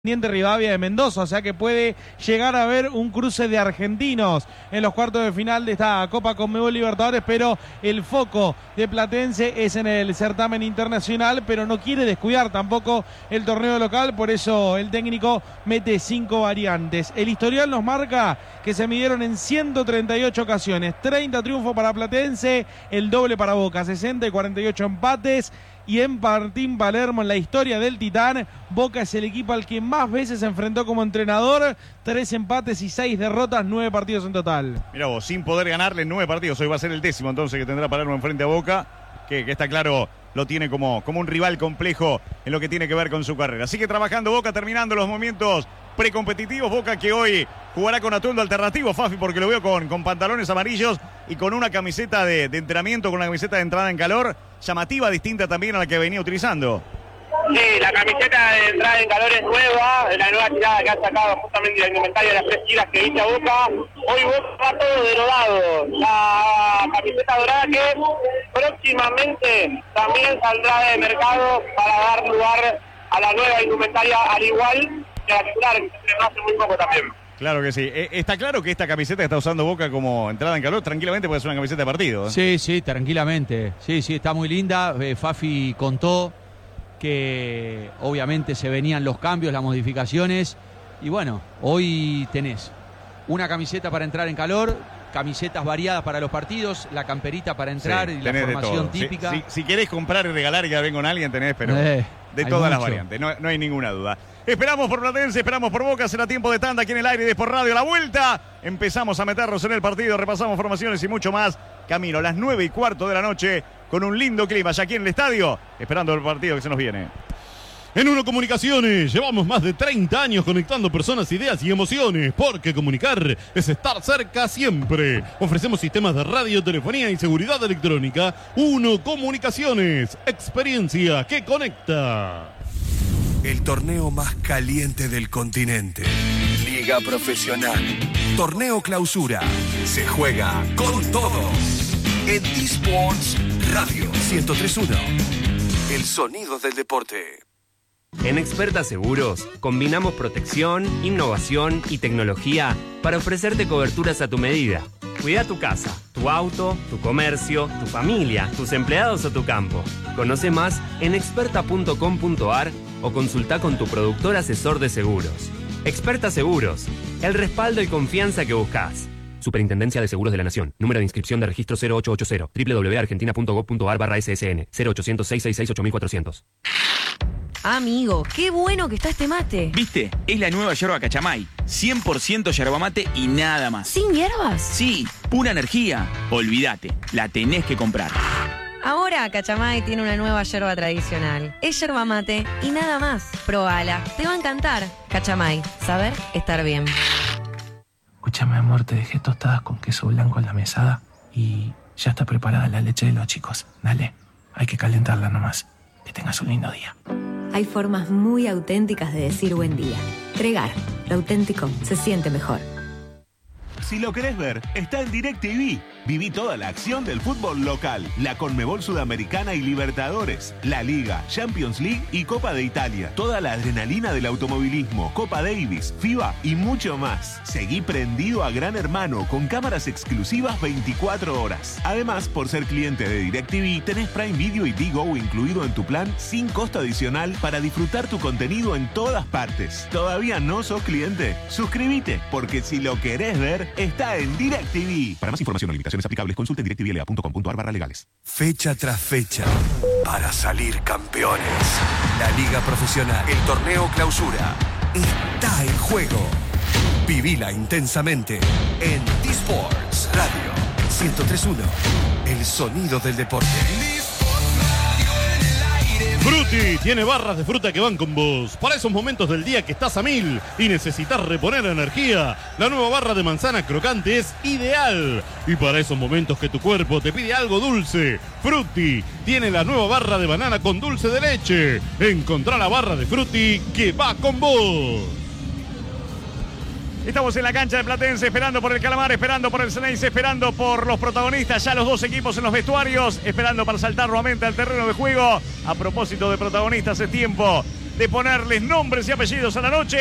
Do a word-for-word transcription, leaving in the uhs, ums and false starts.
Rivadavia de Mendoza, o sea que puede llegar a haber un cruce de argentinos en los cuartos de final de esta Copa Conmebol Libertadores, pero el foco de Platense es en el certamen internacional, pero no quiere descuidar tampoco el torneo local, por eso el técnico mete cinco variantes. El historial nos marca que se midieron en ciento treinta y ocho ocasiones, treinta triunfos para Platense, el doble para Boca, sesenta y cuarenta y ocho empates. Y en Martín Palermo, en la historia del Titán, Boca es el equipo al que más veces se enfrentó como entrenador. Tres empates y seis derrotas, nueve partidos en total. Mirá vos, sin poder ganarle nueve partidos. Hoy va a ser el décimo entonces que tendrá Palermo enfrente a Boca, que, que está claro, lo tiene como, como un rival complejo en lo que tiene que ver con su carrera. Sigue trabajando Boca, terminando los movimientos precompetitivos. Boca que hoy jugará con atuendo alternativo, Fafi, porque lo veo con, con pantalones amarillos y con una camiseta de, de entrenamiento, con una camiseta de entrada en calor, llamativa, distinta también a la que venía utilizando. Sí, la camiseta de entrada en calor es nueva, la nueva tirada que ha sacado justamente la indumentaria de las tres tiras que dice Boca. Hoy Boca va todo derogado. La camiseta dorada que próximamente también saldrá de mercado para dar lugar a la nueva indumentaria, al igual que la titular que se estrenó hace muy poco también. Claro que sí. Eh, está claro que esta camiseta que está usando Boca como entrada en calor, tranquilamente puede ser una camiseta de partido, ¿eh? Sí, sí, tranquilamente. Sí, sí, está muy linda. Eh, Fafi contó que obviamente se venían los cambios, las modificaciones. Y bueno, hoy tenés una camiseta para entrar en calor, camisetas variadas para los partidos, la camperita para entrar, sí, y la formación típica. Si, si, si querés comprar y regalar y que venga con alguien, tenés, pero eh, de todas mucho. Las variantes, no, no hay ninguna duda. Esperamos por Platense, esperamos por Boca, será tiempo de tanda aquí en el aire de Sport Radio. La vuelta, empezamos a meternos en el partido, repasamos formaciones y mucho más. Camino a las nueve y cuarto de la noche con un lindo clima ya aquí en el estadio, esperando el partido que se nos viene. En Uno Comunicaciones llevamos más de treinta años conectando personas, ideas y emociones, porque comunicar es estar cerca siempre. Ofrecemos sistemas de radio, telefonía y seguridad electrónica. Uno Comunicaciones, experiencia que conecta. El torneo más caliente del continente. Liga Profesional. Torneo Clausura. Se juega con todo. En T-Sports Radio ciento tres punto uno. El sonido del deporte. En Experta Seguros, combinamos protección, innovación y tecnología para ofrecerte coberturas a tu medida. Cuida tu casa, tu auto, tu comercio, tu familia, tus empleados o tu campo. Conoce más en experta punto com punto ar o consulta con tu productor asesor de seguros. Experta Seguros, el respaldo y confianza que buscas. Superintendencia de Seguros de la Nación. Número de inscripción de registro cero ocho ocho cero. doble u doble u doble u punto argentina punto gov punto ar barra ese ese ene. cero ochocientos, seiscientos sesenta y seis, ocho mil cuatrocientos. Amigo, qué bueno que está este mate. ¿Viste? Es la nueva yerba Cachamay. cien por ciento yerba mate y nada más. ¿Sin hierbas? Sí, pura energía. Olvídate, la tenés que comprar. Ahora Cachamay tiene una nueva yerba tradicional. Es yerba mate y nada más. Probala, te va a encantar. Cachamay, saber estar bien. Escúchame, amor, te dejé tostadas con queso blanco en la mesada y ya está preparada la leche de los chicos. Dale, hay que calentarla nomás. Que tengas un lindo día. Hay formas muy auténticas de decir buen día. Tregar, lo auténtico se siente mejor. Si lo querés ver, está en DirecTV. Viví toda la acción del fútbol local, la Conmebol Sudamericana y Libertadores, la Liga, Champions League y Copa de Italia. Toda la adrenalina del automovilismo, Copa Davis, FIBA y mucho más. Seguí prendido a Gran Hermano con cámaras exclusivas veinticuatro horas. Además, por ser cliente de DirecTV, tenés Prime Video y Digo incluido en tu plan sin costo adicional para disfrutar tu contenido en todas partes. ¿Todavía no sos cliente? Suscríbete, porque si lo querés ver, está en DirecTV. Para más información o limitaciones aplicables, consulte direct t v l a punto com punto ar barra legales. Fecha tras fecha, para salir campeones. La Liga Profesional, el Torneo Clausura, está en juego. Vivila intensamente en T-Sports Radio ciento tres punto uno. El sonido del deporte. Frutti tiene barras de fruta que van con vos. Para esos momentos del día que estás a mil y necesitas reponer energía, la nueva barra de manzana crocante es ideal. Y para esos momentos que tu cuerpo te pide algo dulce, Frutti tiene la nueva barra de banana con dulce de leche. Encontrá la barra de Frutti que va con vos. Estamos en la cancha de Platense, esperando por el Calamar, esperando por el Ceneice, esperando por los protagonistas, ya los dos equipos en los vestuarios, esperando para saltar nuevamente al terreno de juego. A propósito de protagonistas, es tiempo de ponerles nombres y apellidos a la noche.